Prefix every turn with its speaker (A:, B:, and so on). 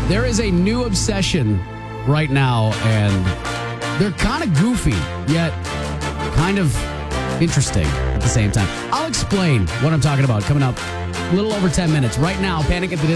A: There is a new obsession right now, and they're kind of goofy, yet kind of interesting at the same time. I'll explain what I'm talking about coming up a little over 10 minutes. Right now, Panic at the Disco.